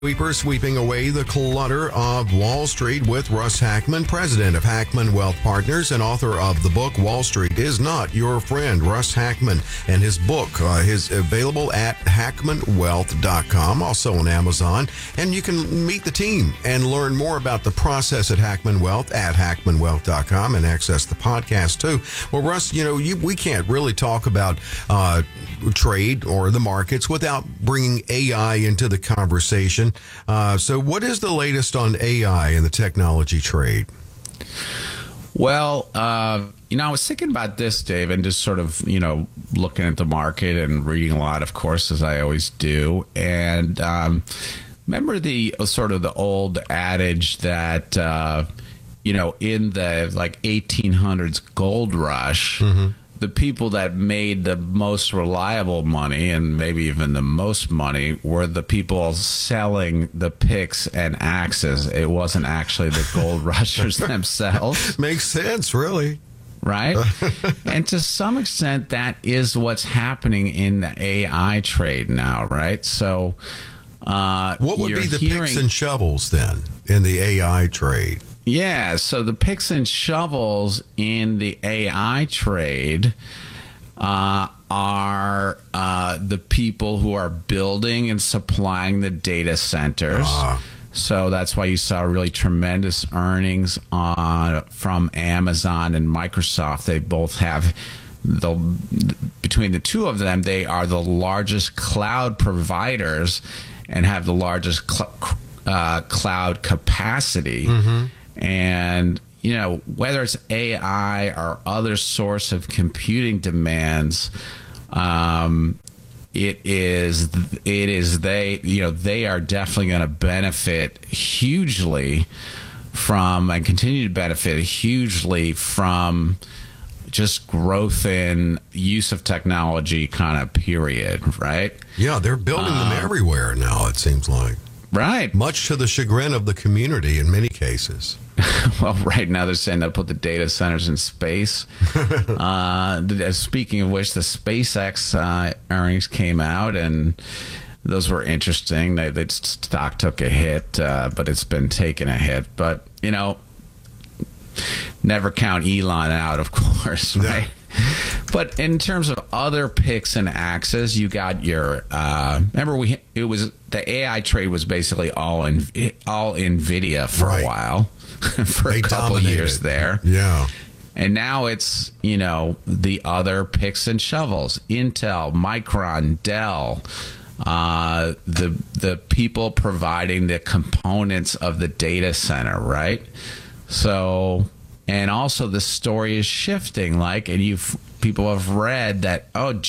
Sweeper sweeping away the clutter of Wall Street with Russ Hackman, president of Hackman Wealth Partners and author of the book Wall Street is Not Your Friend. Russ Hackman and his book is available at hackmanwealth.com, also on Amazon. And you can meet the team and learn more about the process at Hackman Wealth at hackmanwealth.com and access the podcast too. Well, Russ, we can't really talk about trade or the markets without bringing AI into the conversation. So what is the latest on AI in the technology trade? Well, I was thinking about this, Dave, and just sort of, looking at the market and reading a lot, of course, as I always do. And remember the sort of the old adage that, in the 1800s gold rush, the people that made the most reliable money and maybe even the most money were the people selling the picks and axes. It wasn't actually the gold rushers themselves. Makes sense, really. Right? And to some extent, that is what's happening in the AI trade now, right? So what would be the picks and shovels then in the AI trade? Yeah, so the picks and shovels in the AI trade are the people who are building and supplying the data centers. So that's why you saw really tremendous earnings from Amazon and Microsoft. They both have between the two of them, they are the largest cloud providers and have the largest cloud capacity. And, whether it's AI or other source of computing demands, they are definitely going to benefit hugely from and continue to benefit hugely from just growth in use of technology kind of period, right? Yeah, they're building them everywhere now, it seems like. Right. Much to the chagrin of the community in many cases. Well, right now they're saying they'll put the data centers in space. Speaking of which, the SpaceX earnings came out, and those were interesting. The stock took a hit, but it's been taking a hit. But, never count Elon out, of course, right? Yeah. But in terms of other picks and axes, you got your remember the AI trade was basically all NVIDIA for a while, for a couple of years there. Yeah. And now it's, the other picks and shovels, Intel, Micron, Dell, the people providing the components of the data center, right? So, and also the story is shifting, people have read that,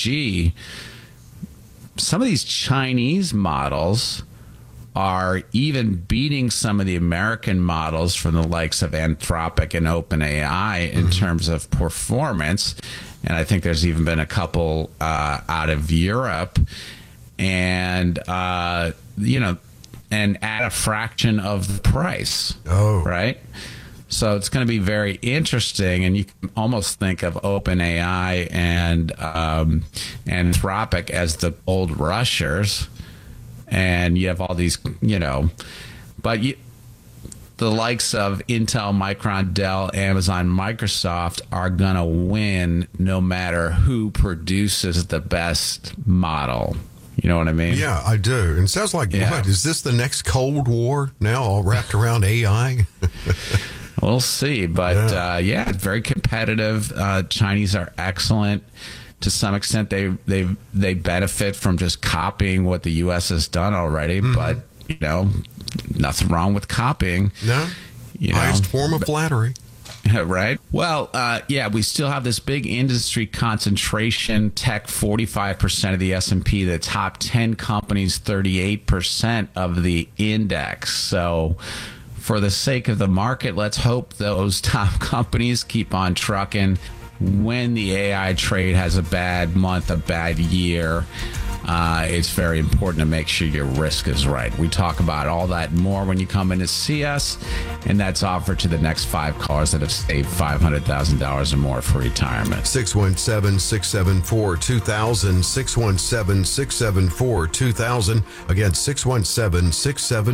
some of these Chinese models are even beating some of the American models from the likes of Anthropic and OpenAI in terms of performance. And I think there's even been a couple out of Europe, and, and at a fraction of the price. Right? So it's going to be very interesting, and you can almost think of OpenAI and Anthropic as the old rushers, and you have all these, but the likes of Intel, Micron, Dell, Amazon, Microsoft are going to win no matter who produces the best model. You know what I mean? Yeah, I do. And it sounds like, what, is this the next Cold War now, all wrapped around AI? We'll see, but it's very competitive. Chinese are excellent to some extent. They benefit from just copying what the U.S. has done already, but nothing wrong with copying. No, highest form of flattery. Right. Well, we still have this big industry concentration. Tech, 45% of the S&P. The top 10 companies, 38% of the index. So, for the sake of the market, let's hope those top companies keep on trucking. When the AI trade has a bad month, a bad year, it's very important to make sure your risk is right. We talk about all that and more when you come in to see us, and that's offered to the next 5 callers that have saved $500,000 or more for retirement. 617-674-2000, 617-674-2000. Again, 617-674